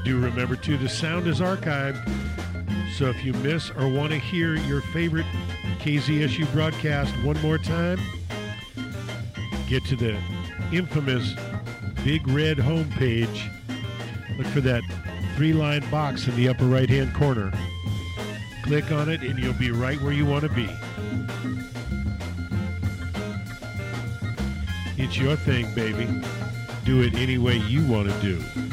Do remember, too, the sound is archived. So if you miss or want to hear your favorite KZSU broadcast one more time, get to the infamous Big Red homepage. Look for that 3-line box in the upper right-hand corner. Click on it and you'll be right where you want to be. It's your thing, baby. Do it any way you want to do.